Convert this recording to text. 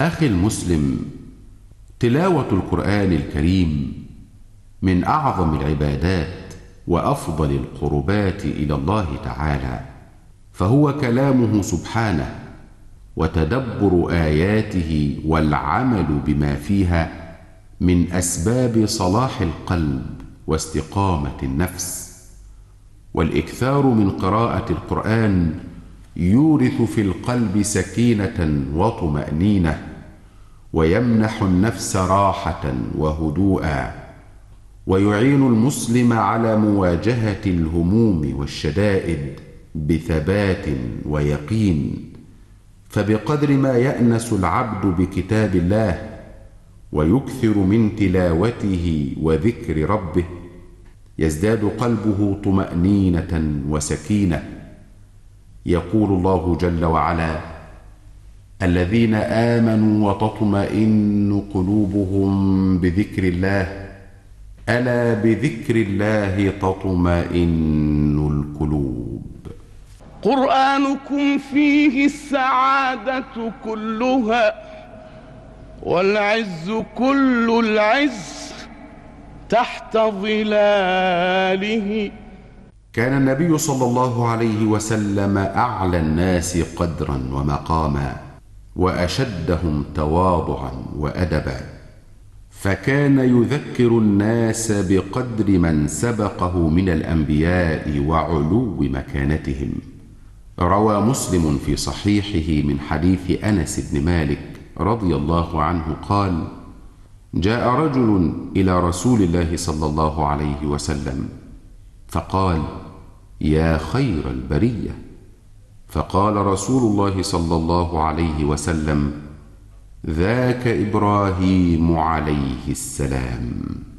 أخي المسلم، تلاوة القرآن الكريم من أعظم العبادات وأفضل القربات إلى الله تعالى، فهو كلامه سبحانه، وتدبر آياته والعمل بما فيها من أسباب صلاح القلب واستقامة النفس. والإكثار من قراءة القرآن يورث في القلب سكينة وطمأنينة، ويمنح النفس راحة وهدوءا، ويعين المسلم على مواجهة الهموم والشدائد بثبات ويقين. فبقدر ما يأنس العبد بكتاب الله ويكثر من تلاوته وذكر ربه، يزداد قلبه طمأنينة وسكينة. يقول الله جل وعلا: الذين آمنوا وتطمئن قلوبهم بذكر الله، ألا بذكر الله تطمئن القلوب. قرآنكم فيه السعادة كلها، والعز كل العز تحت ظلاله. كان النبي صلى الله عليه وسلم أعلى الناس قدرا ومقاما، وأشدهم تواضعا وأدبا، فكان يذكر الناس بقدر من سبقه من الأنبياء وعلو مكانتهم. روى مسلم في صحيحه من حديث أنس بن مالك رضي الله عنه قال: جاء رجل إلى رسول الله صلى الله عليه وسلم فقال: يا خير البرية. فقال رسول الله صلى الله عليه وسلم: ذاك إبراهيم عليه السلام.